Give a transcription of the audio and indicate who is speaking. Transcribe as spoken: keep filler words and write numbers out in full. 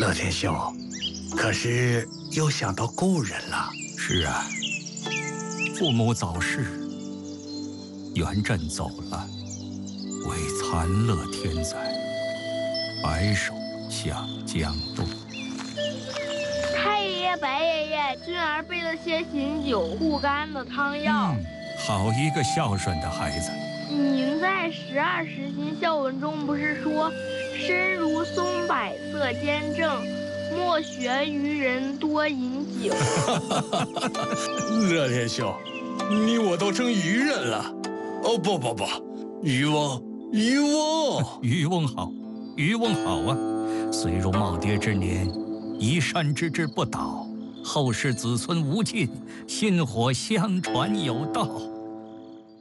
Speaker 1: 乐天兄，可是又想到故人了。
Speaker 2: 是啊，父母早逝，元稹走了，为残乐天灾，白首向江东。
Speaker 3: 太爷爷、白爷爷，俊儿备了些醒酒护肝的汤药。
Speaker 2: 嗯，好一个孝顺的孩子。
Speaker 3: 您在十二时辰孝文中不是说，身如松柏色坚正，莫学愚人多饮酒。
Speaker 1: 乐天兄，你我都成愚人了。哦不不不，渔翁，渔翁，
Speaker 2: 渔翁好，渔翁好啊！虽如耄耋之年，一山之志不倒，后世子孙无尽，薪火相传有道。